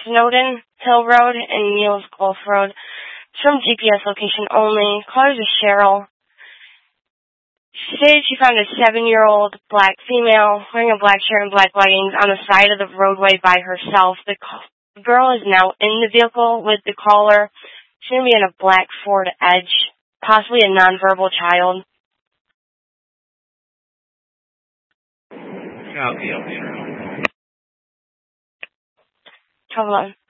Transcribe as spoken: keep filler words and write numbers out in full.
Snowden Hill Road and Neils Gulf Road. It's from G P S location only. Callers is Cheryl. She stated she found a seven-year-old black female wearing a black shirt and black leggings on the side of the roadway by herself. The, the girl is now in the vehicle with the caller. She's going to be in a black Ford Edge, possibly a nonverbal child. Copy, I'll be around. Hold on.